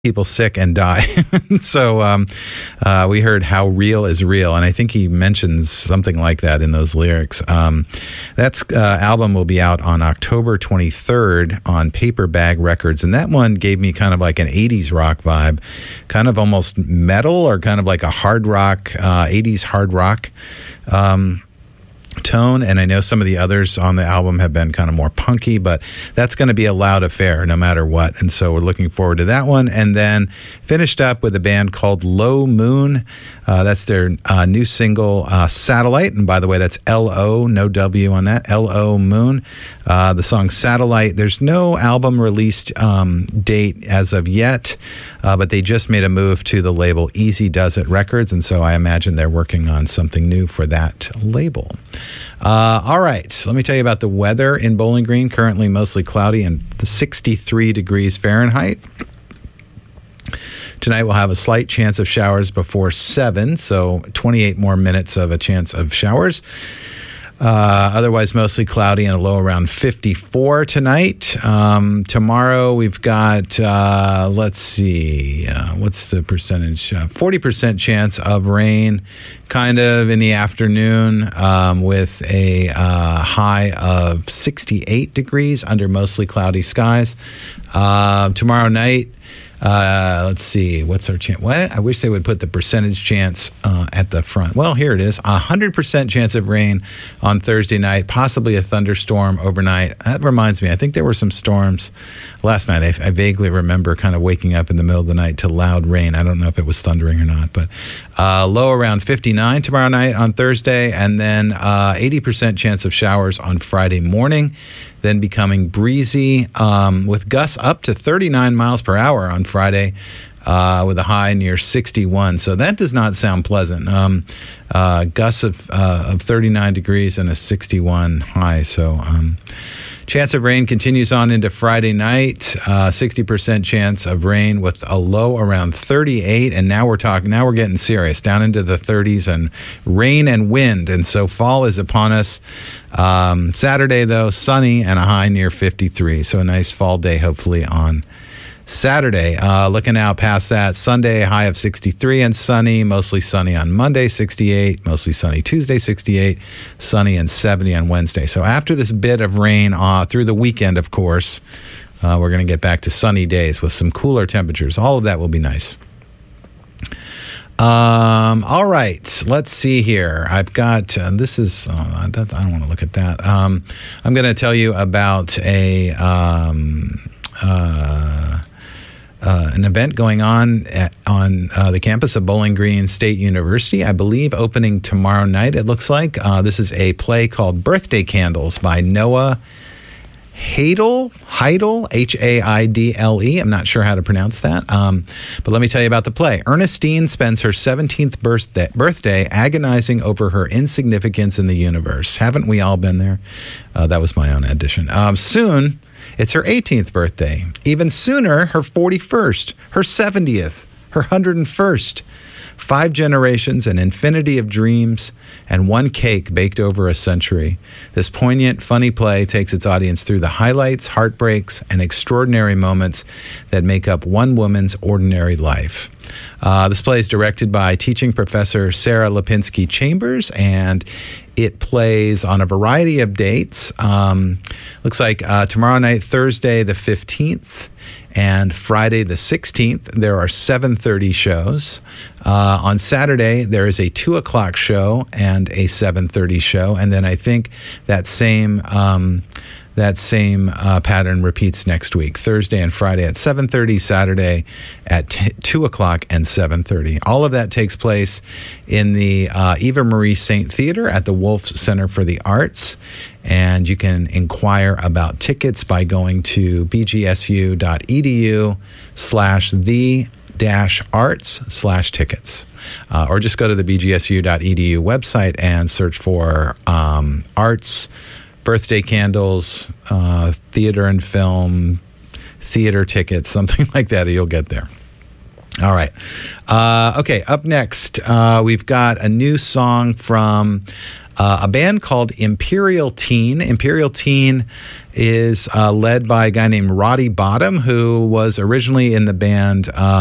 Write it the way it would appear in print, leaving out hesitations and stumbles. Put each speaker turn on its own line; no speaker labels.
people sick and die. So we heard How Real is Real, and I think he mentions something like that in those lyrics. That album will be out on October 23rd on Paper Bag Records, and that one gave me kind of like an 80s rock vibe, kind of almost metal or kind of like a hard rock, 80s hard rock tone. And I know some of the others on the album have been kind of more punky, but that's going to be a loud affair no matter what. And so we're looking forward to that one. And then finished up with a band called Low Moon. That's their new single, Satellite. And by the way, that's L-O, no W on that, L-O Moon. The song Satellite. There's no album released date as of yet, but they just made a move to the label Easy Does It Records. And so I imagine they're working on something new for that label. All right, let me tell you about the weather in Bowling Green. Currently mostly cloudy and 63 degrees Fahrenheit. Tonight we'll have a slight chance of showers before 7, so 28 more minutes of a chance of showers. Otherwise, mostly cloudy and a low around 54 tonight. Tomorrow, we've got, let's see, what's the percentage? 40% chance of rain kind of in the afternoon with a high of 68 degrees under mostly cloudy skies. Tomorrow night, let's see, what's our chance? What? I wish they would put the percentage chance at the front. Well, here it is. 100% chance of rain on Thursday night, possibly a thunderstorm overnight. That reminds me, I think there were some storms last night. I vaguely remember kind of waking up in the middle of the night to loud rain. I don't know if it was thundering or not, but low around 59 tomorrow night on Thursday, and then 80% chance of showers on Friday morning, then becoming breezy with gusts up to 39 miles per hour on Friday with a high near 61. So that does not sound pleasant. Gusts of 39 degrees and a 61 high. So chance of rain continues on into Friday night. 60% chance of rain with a low around 38. And now we're getting serious, down into the 30s, and rain and wind. And so fall is upon us. Saturday, though, sunny and a high near 53. So a nice fall day, hopefully, on Saturday. Looking out past that, Sunday, high of 63 and sunny, mostly sunny on Monday, 68, mostly sunny Tuesday, 68, sunny and 70 on Wednesday. So after this bit of rain through the weekend, of course, we're going to get back to sunny days with some cooler temperatures. All of that will be nice. All right, let's see here. I've got, this is, I don't want to look at that. I'm going to tell you about an event going on on the campus of Bowling Green State University, I believe, opening tomorrow night, it looks like. This is a play called Birthday Candles by Noah Heidel, H-A-I-D-L-E. I'm not sure how to pronounce that. But let me tell you about the play. Ernestine spends her 17th birthday agonizing over her insignificance in the universe. Haven't we all been there? That was my own addition. Soon, it's her 18th birthday. Even sooner, her 41st, her 70th, her 101st. 5 generations, an infinity of dreams, and one cake baked over a century. This poignant, funny play takes its audience through the highlights, heartbreaks, and extraordinary moments that make up one woman's ordinary life. This play is directed by teaching professor Sarah Lipinski Chambers, and it plays on a variety of dates. Looks like tomorrow night, Thursday the 15th, and Friday the 16th, there are 7:30 shows. On Saturday, there is a 2 o'clock show and a 7:30 show. And then I think that same pattern repeats next week. Thursday and Friday at 7:30, Saturday at 2 o'clock and 7:30. All of that takes place in the Eva Marie Saint Theater at the Wolf Center for the Arts. And you can inquire about tickets by going to bgsu.edu/the-arts/tickets. Or just go to the bgsu.edu website and search for arts, birthday candles, theater and film, theater tickets, something like that, you'll get there. All right. Okay, up next, we've got a new song from a band called Imperial Teen. Imperial Teen is led by a guy named Roddy Bottom, who was originally in the band